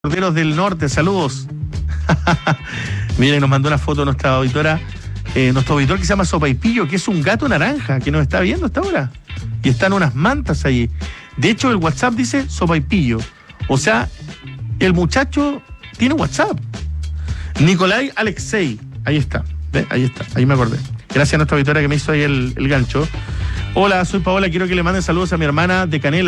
Corderos del Norte, saludos. Miren, nos mandó una foto nuestra auditora, nuestro auditor que se llama Sopaipillo, que es un gato naranja que nos está viendo hasta ahora. Y están unas mantas allí. De hecho, el WhatsApp dice Sopaipillo. O sea, el muchacho tiene WhatsApp. Nicolai Alexei. Ahí está. ¿Ve? Ahí está. Ahí me acordé. Gracias a nuestra auditora que me hizo ahí el gancho. Hola, soy Paola. Quiero que le manden saludos a mi hermana de Canela.